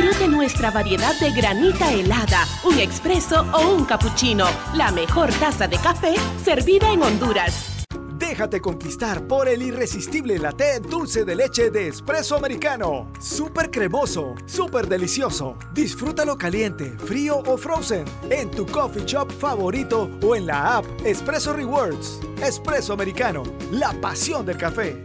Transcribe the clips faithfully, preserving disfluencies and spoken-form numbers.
Disfrute nuestra variedad de granita helada, un expreso o un cappuccino. La mejor taza de café servida en Honduras. Déjate conquistar por el irresistible latte dulce de leche de Espresso Americano. Súper cremoso, súper delicioso. Disfrútalo caliente, frío o frozen en tu coffee shop favorito o en la app Espresso Rewards. Espresso Americano, la pasión del café.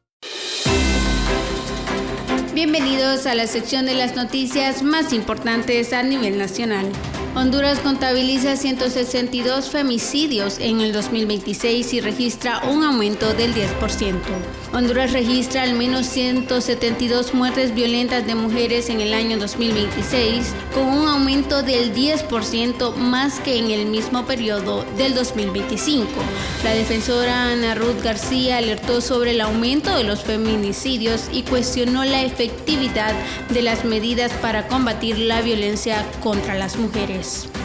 Bienvenidos a la sección de las noticias más importantes a nivel nacional. Honduras contabiliza ciento sesenta y dos femicidios en el dos mil veintiséis y registra un aumento del diez por ciento. Honduras registra al menos ciento setenta y dos muertes violentas de mujeres en el año dos mil veintiséis, con un aumento del diez por ciento más que en el mismo periodo del dos mil veinticinco. La defensora Ana Ruth García alertó sobre el aumento de los feminicidios y cuestionó la efectividad de las medidas para combatir la violencia contra las mujeres.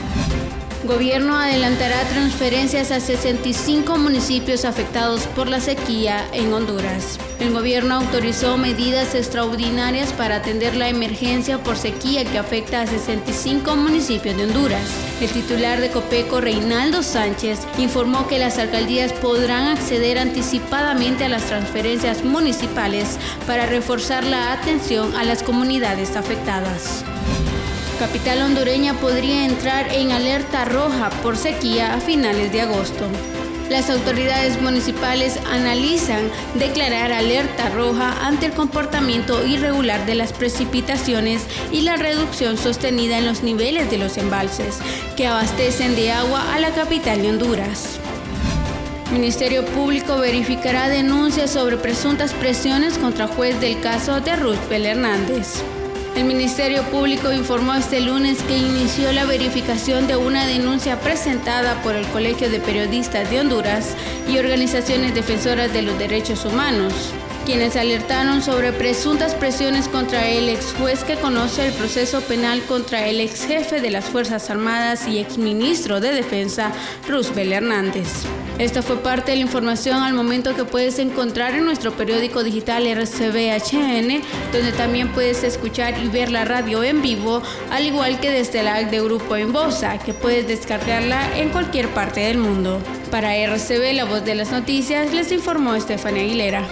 Gobierno adelantará transferencias a sesenta y cinco municipios afectados por la sequía en Honduras. El gobierno autorizó medidas extraordinarias para atender la emergencia por sequía que afecta a sesenta y cinco municipios de Honduras. El titular de Copeco, Reinaldo Sánchez, informó que las alcaldías podrán acceder anticipadamente a las transferencias municipales para reforzar la atención a las comunidades afectadas. Capital hondureña podría entrar en alerta roja por sequía a finales de agosto. Las autoridades municipales analizan declarar alerta roja ante el comportamiento irregular de las precipitaciones y la reducción sostenida en los niveles de los embalses que abastecen de agua a la capital de Honduras. Ministerio Público verificará denuncias sobre presuntas presiones contra juez del caso de Roosevelt Hernández. El Ministerio Público informó este lunes que inició la verificación de una denuncia presentada por el Colegio de Periodistas de Honduras y organizaciones defensoras de los derechos humanos, quienes alertaron sobre presuntas presiones contra el ex juez que conoce el proceso penal contra el ex jefe de las Fuerzas Armadas y ex ministro de Defensa, Roosevelt Hernández. Esta fue parte de la información al momento que puedes encontrar en nuestro periódico digital R C B H N, donde también puedes escuchar y ver la radio en vivo, al igual que desde la app de Grupo Inbosa, que puedes descargarla en cualquier parte del mundo. Para R C B, la voz de las noticias, les informó Estefania Aguilera.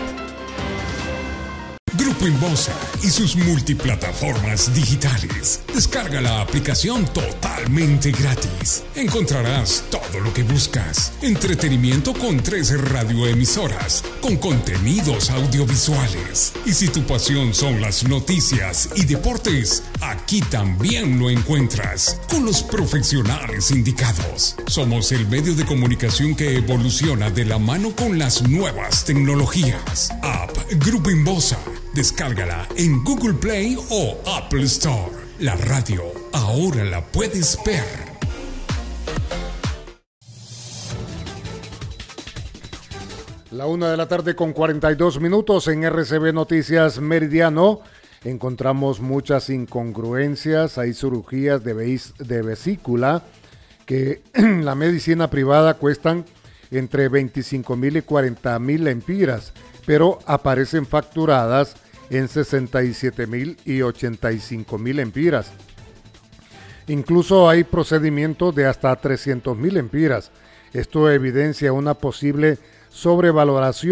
Grupo Inbosa y sus multiplataformas digitales. Descarga la aplicación totalmente gratis. Encontrarás todo lo que buscas. Entretenimiento con tres radioemisoras, con contenidos audiovisuales. Y si tu pasión son las noticias y deportes, aquí también lo encuentras, con los profesionales indicados. Somos el medio de comunicación que evoluciona de la mano con las nuevas tecnologías. App Grupo Inbosa. Descárgala en Google Play o Apple Store. La radio ahora la puedes ver. La una de la tarde con cuarenta y dos minutos en R C B Noticias Meridiano. Encontramos muchas incongruencias. Hay cirugías de, veis, de vesícula que en la medicina privada cuestan entre veinticinco mil y cuarenta mil lempiras, pero aparecen facturadas en sesenta y siete mil y ochenta y cinco mil lempiras. Incluso hay procedimientos de hasta trescientos mil lempiras. Esto evidencia una posible sobrevaloración